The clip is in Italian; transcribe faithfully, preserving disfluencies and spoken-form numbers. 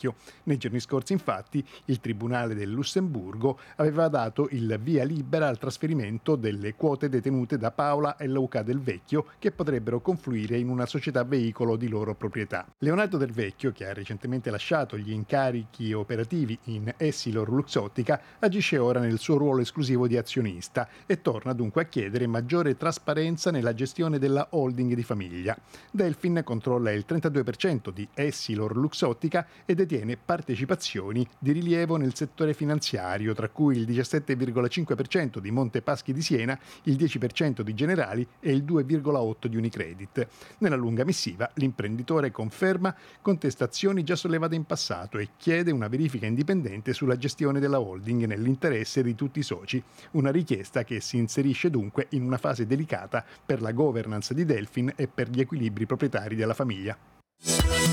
Vecchio. Nei giorni scorsi, infatti, il Tribunale del Lussemburgo aveva dato il via libera al trasferimento delle quote detenute da Paola e Luca Del Vecchio, che potrebbero confluire in una società veicolo di loro proprietà. Leonardo Del Vecchio, che ha recentemente lasciato gli incarichi operativi in Essilor Luxottica, agisce ora nel suo ruolo esclusivo di azionista e torna dunque a chiedere maggiore trasparenza nella gestione della holding di famiglia. Delfin controlla il trentadue per cento di Essilor Luxottica e detiene partecipazioni di rilievo nel settore finanziario, tra cui il diciassette virgola cinque per cento di Monte Paschi di Siena, il dieci per cento di Generali e il due virgola otto per cento di Unicredit. Nella lunga missiva l'imprenditore conferma contestazioni già sollevate in passato e chiede una verifica indipendente sulla gestione della holding nell'interesse di tutti i soci, una richiesta che si inserisce dunque in una fase delicata per la governance di Delfin e per gli equilibri proprietari della famiglia.